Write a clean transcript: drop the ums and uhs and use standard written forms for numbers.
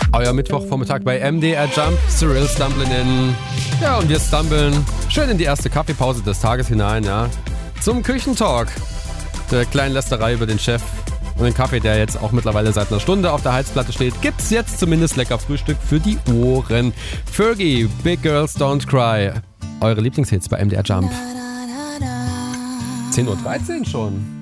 Euer Mittwochvormittag bei MDR Jump. Cyril stumbling in. Ja, und wir stumbeln schön in die erste Kaffeepause des Tages hinein, ja. Zum Küchentalk. Der kleinen Lästerei über den Chef und den Kaffee, der jetzt auch mittlerweile seit einer Stunde auf der Heizplatte steht, gibt's jetzt zumindest lecker Frühstück für die Ohren. Fergie, Big Girls Don't Cry. Eure Lieblingshits bei MDR Jump. 10:13 Uhr schon.